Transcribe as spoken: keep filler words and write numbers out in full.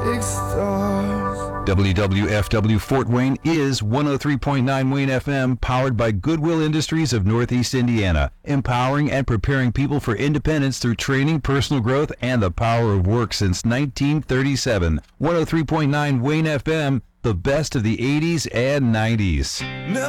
big stars. W W F W Fort Wayne is one oh three point nine Wayne F M, powered by Goodwill Industries of Northeast Indiana, empowering and preparing people for independence through training, personal growth, and the power of work since nineteen thirty-seven. one oh three point nine Wayne F M, the best of the eighties and nineties.